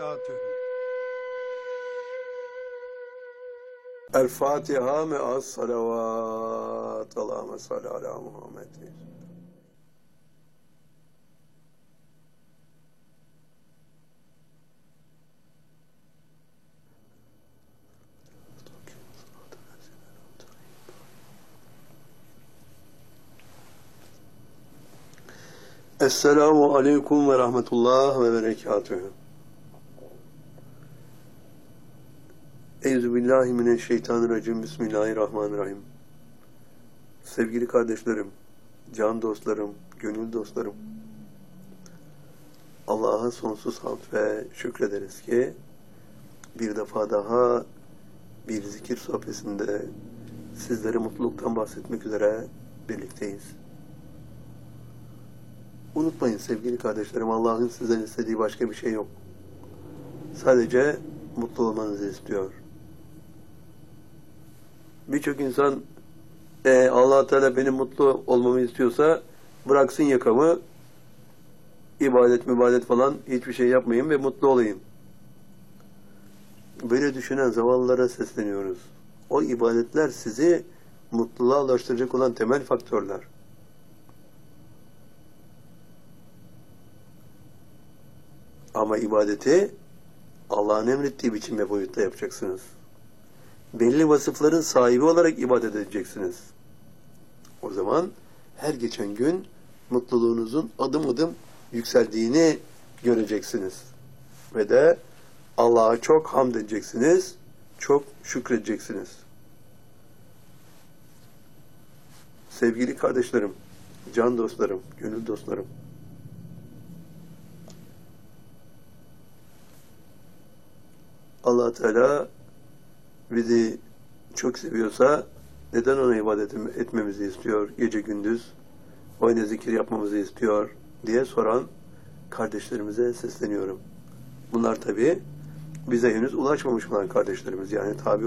berekatühü. El Fatiha me'as salavat. Allahümme salli ala Muhammed. Esselamu aleyküm ve rahmetullah ve berekatühü. Euzubillahimineşşeytanirracim. Bismillahirrahmanirrahim. Sevgili kardeşlerim, can dostlarım, gönül dostlarım, Allah'a sonsuz hamd ve şükrederiz ki bir defa daha bir zikir sohbetinde sizlere mutluluktan bahsetmek üzere birlikteyiz. Unutmayın sevgili kardeşlerim, Allah'ın sizden istediği başka bir şey yok. Sadece mutlu olmanızı istiyor. Birçok insan Allah Teala benim mutlu olmamı istiyorsa bıraksın yakamı, ibadet falan hiçbir şey yapmayın ve mutlu olayım. Böyle düşünen zavallılara sesleniyoruz. O ibadetler sizi mutluluğa ulaştıracak olan temel faktörler. Ama ibadeti Allah'ın emrettiği biçim ve boyutta yapacaksınız. Belli vasıfların sahibi olarak ibadet edeceksiniz. O zaman her geçen gün mutluluğunuzun adım adım yükseldiğini göreceksiniz. Ve de Allah'a çok hamd edeceksiniz, çok şükredeceksiniz. Sevgili kardeşlerim, can dostlarım, gönül dostlarım, Allah Teala bizi çok seviyorsa neden ona ibadet etmemizi istiyor gece gündüz, oyna zikir yapmamızı istiyor diye soran kardeşlerimize sesleniyorum. Bunlar tabii bize henüz ulaşmamış olan kardeşlerimiz, yani tabi